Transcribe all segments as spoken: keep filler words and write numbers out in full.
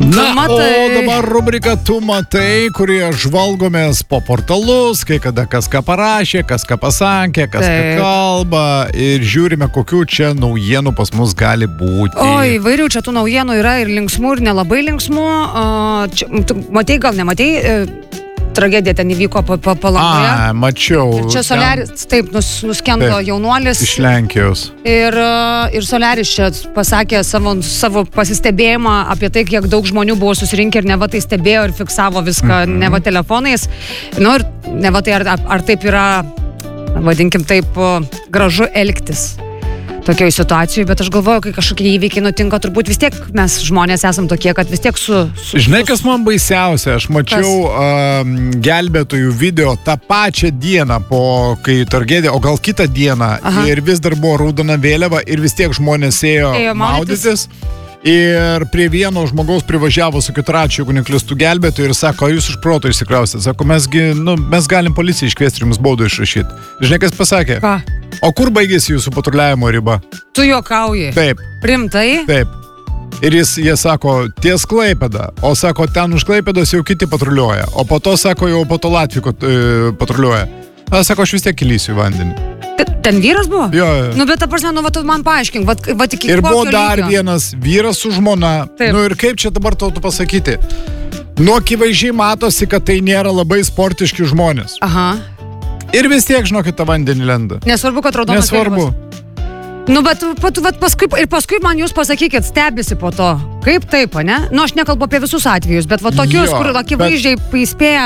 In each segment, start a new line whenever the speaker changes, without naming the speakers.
Na, matai. O dabar rubrika Tu matai, kurie žvalgomės po portalus, kai kada kas ką parašė, kas ką pasakė, kas Taip. ką kalba ir žiūrime, kokių čia naujienų pas mus gali būti.
Oi, vairių čia tų naujienų yra ir linksmų, ir nelabai linksmų. Čia, tu matei, gal nematei? Tragedija ten įvyko Palangoje.
A, mačiau.
Čia Soliaris, taip, nus, nuskendo taip, jaunuolis.
Iš Lenkijos.
Ir, ir Soliaris čia pasakė savo, savo pasistebėjimą apie tai, kiek daug žmonių buvo susirinkę ir neva tai stebėjo ir fiksavo viską, mm-hmm. neva telefonais. Nu ir neva tai ar, ar taip yra, vadinkim taip, gražu elgtis tokioje situacijoje, bet aš galvoju, kai kažkokie įvykiai nutinka, turbūt vis tiek mes žmonės esam tokie, kad vis tiek su... su
Žinai, kas man baisiausia, aš mačiau uh, gelbėtojų video tą pačią dieną, po kai tragedija, o gal kitą dieną, Aha. ir vis dar buvo raudona vėliava ir vis tiek žmonės ėjo, ėjo maudytis. Ir prie vieno žmogaus privažiavo su keturračiu, jeigu neklistų gelbėtojų ir sako, jūs iš proto išsikraustėte. Sako, mesgi, nu, mes galim policiją iškviesti ir jums baudą išrašyti. Žinai, kas pasakė?
Ką?
O kur baigėsi jūsų patruliavimo riba?
Tu juokauji.
Taip.
Rimtai?
Taip. Ir jis, jie sako, ties Klaipėda. O sako, ten už Klaipėdos jau kiti patruliuoja. O po to, sako, jau po to Latvijų e, patruliuoja. A, sako, aš vis tiek įlysiu į vandenį.
Ten vyras buvo?
Jo, jo.
Nu, bet ta prasme, nu, va, tu man paaiškink, va, va tik iki
ir buvo
kokio
dar
lygio?
Vienas vyras su žmona. Taip. Nu, ir kaip čia dabar tautų pasakyti? Nu, akivaizdžiai matosi, kad tai nėra labai sportiški žmonės.
Aha.
Ir vis tiek, žinokit, tą vandenį lenda.
Nesvarbu, kad raudonas
Nesvarbu.
vėliavas. Nu, bet, bet, bet paskui, ir paskui man jūs pasakykit, stebisi po to. Kaip taip, ne? Nu, aš nekalbu apie visus atvejus, bet va tokius, jo, kur akivaizdžiai bet... įspėja,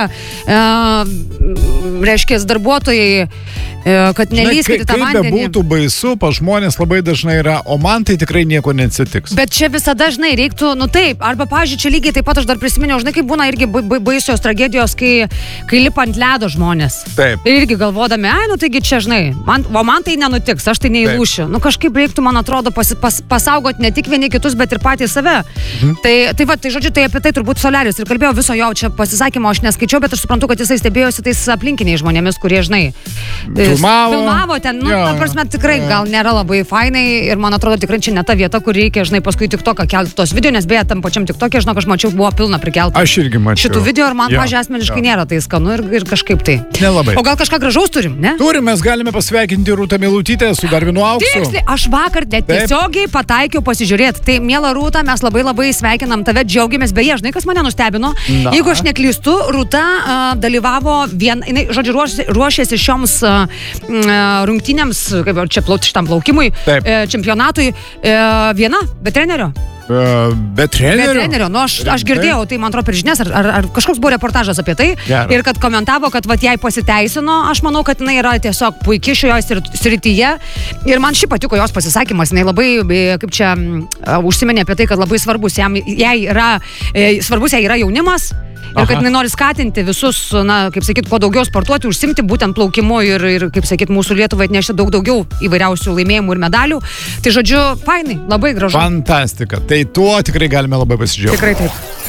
e, reiškia, darbuotojai, e, kad nelyskite tą vandenį.
Kaip be būtų baisu, pas žmonės labai dažnai yra, o man tai tikrai nieko neatsitiks.
Bet čia visada dažnai reiktų, nu taip, arba, pavyzdžiui, čia lygiai taip pat aš dar prisiminiau, žinai, kaip būna irgi baisios tragedijos, kai, kai lipa ant ledo žmonės.
Taip.
Ir irgi galvodami, ai, nu taigi čia, žinai, man, o man tai nenutiks, aš tai neįlūšiu. Nu, kažkaip reiktų, man atrodo, pas, pas, pasaugoti ne tik vieni kitus, bet ir patys save. Mhm. Tai, tai va, tai žodžiu, tai apie tai turbūt Soliaris ir kalbėjau viso jo čia pasisakymo, aš neskaičiau, bet aš suprantu, kad jisai stebėjosi tais aplinkiniais žmonėmis, kurie, žinai,
filmavo,
filmavo ten, nu, ta prasme, tikrai ja. gal nėra labai fainai ir man atrodo, tikrai čia ne ta vieta, kur reikia, žinai, paskui TikToką kelti tos video, nes beje, tam pačiam TikTok'e, žinok, aš mačiau, buvo pilna prikelta.
Aš irgi mačiau.
Šitų video ir man,
ja.
pažiūrėjau, asmeniškai ja. nėra tai skanu ir, ir kažkaip tai.
Nelabai.
O gal kažką gražaus turim, ne?
Turim, mes galime pasveikinti Rūtą Meilutytę su dar vienu auksu.
Tiksliai, aš vakar tiesiogiai pataikiau pasižiūrėti. Tai, miela Rūta, mes labai labai sveikinam tave, džiaugiamės. Beje, žinai, kas mane nustebino? Na. Jeigu aš neklystu, Rūta uh, dalyvavo vien, jinai, žodžiu, ruošėsi, ruošėsi šioms uh, rungtynėms, kaip čia plaut šitam plaukimui, uh, čempionatui, uh, viena, be trenerio.
Uh, be trenerio?
Be trenerio. Nu, aš, aš girdėjau, tai man atrodo per žinias, ar, ar, ar kažkoks buvo reportažas apie tai. Gerai. Ir kad komentavo, kad vat, jai pasiteisino. Aš manau, kad jinai yra tiesiog puikiai šioje srityje. Ir man šiaip patiko jos pasisakymas. Jinai labai, kaip čia, uh, užsiminė apie tai, kad labai svarbus jam, jai yra, e, svarbus jai yra jaunimas. Ir kad jinai nori skatinti visus, na, kaip sakyt, kuo daugiau sportuoti, užsimti būtent plaukimu ir, ir kaip sakyt, mūsų Lietuvai atnešti daug daugiau įvairiausių laimėjimų ir medalių. Tai žodžiu, fainai, labai gražu.
Fantastika. Tai tuo tikrai galime labai pasidžiaugti.
Tikrai taip.